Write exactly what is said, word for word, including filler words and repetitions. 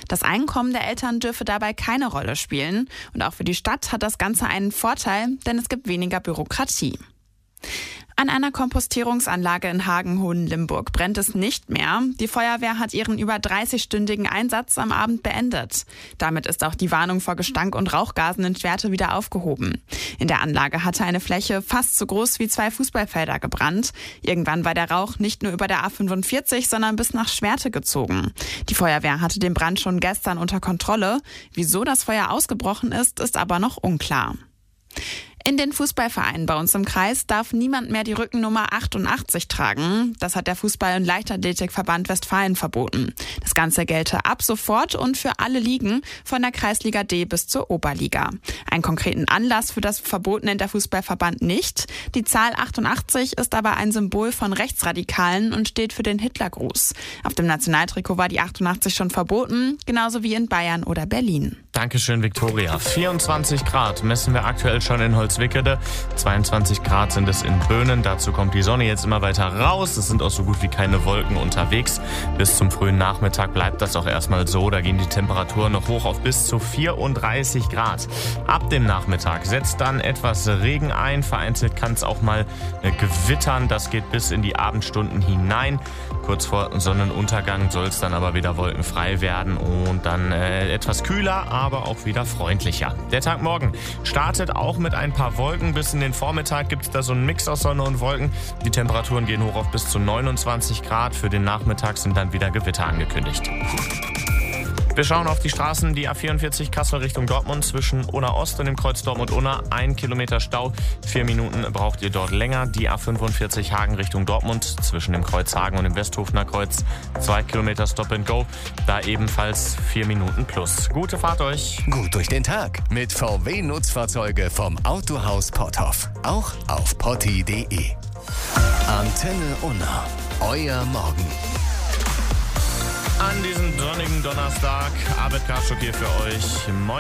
Das Einkommen der Eltern dürfe dabei keine Rolle spielen. Und auch für die Stadt hat das Ganze einen Vorteil, denn es gibt weniger Bürokratie. An einer Kompostierungsanlage in Hagen-Hohenlimburg brennt es nicht mehr. Die Feuerwehr hat ihren über dreißigstündigen Einsatz am Abend beendet. Damit ist auch die Warnung vor Gestank und Rauchgasen in Schwerte wieder aufgehoben. In der Anlage hatte eine Fläche fast so groß wie zwei Fußballfelder gebrannt. Irgendwann war der Rauch nicht nur über der A fünfundvierzig, sondern bis nach Schwerte gezogen. Die Feuerwehr hatte den Brand schon gestern unter Kontrolle. Wieso das Feuer ausgebrochen ist, ist aber noch unklar. In den Fußballvereinen bei uns im Kreis darf niemand mehr die Rückennummer achtundachtzig tragen. Das hat der Fußball- und Leichtathletikverband Westfalen verboten. Das Ganze gelte ab sofort und für alle Ligen, von der Kreisliga D bis zur Oberliga. Einen konkreten Anlass für das Verbot nennt der Fußballverband nicht. Die Zahl achtundachtzig ist aber ein Symbol von Rechtsradikalen und steht für den Hitlergruß. Auf dem Nationaltrikot war die achtundachtzig schon verboten, genauso wie in Bayern oder Berlin. Dankeschön, Viktoria. vierundzwanzig Grad messen wir aktuell schon in Holzwickede. zweiundzwanzig Grad sind es in Böhnen. Dazu kommt die Sonne jetzt immer weiter raus. Es sind auch so gut wie keine Wolken unterwegs. Bis zum frühen Nachmittag bleibt das auch erstmal so. Da gehen die Temperaturen noch hoch auf bis zu vierunddreißig Grad. Ab dem Nachmittag setzt dann etwas Regen ein. Vereinzelt kann es auch mal gewittern. Das geht bis in die Abendstunden hinein. Kurz vor Sonnenuntergang soll es dann aber wieder wolkenfrei werden und dann äh, etwas kühler, aber auch wieder freundlicher. Der Tag morgen startet auch mit ein paar Wolken. Bis in den Vormittag gibt es da so einen Mix aus Sonne und Wolken. Die Temperaturen gehen hoch auf bis zu neunundzwanzig Grad. Für den Nachmittag sind dann wieder Gewitter angekündigt. Wir schauen auf die Straßen, die A vierundvierzig Kassel Richtung Dortmund zwischen Unna Ost und dem Kreuz Dortmund-Unna. Ein Kilometer Stau, vier Minuten braucht ihr dort länger. Die A fünfundvierzig Hagen Richtung Dortmund zwischen dem Kreuz Hagen und dem Westhofener Kreuz. Zwei Kilometer Stop and Go, da ebenfalls vier Minuten plus. Gute Fahrt euch. Gut durch den Tag mit V W-Nutzfahrzeuge vom Autohaus Potthoff. Auch auf potti punkt de. Antenne Unna, euer Morgen. An diesem sonnigen Donnerstag, Abed Karschuk hier für euch. Moin.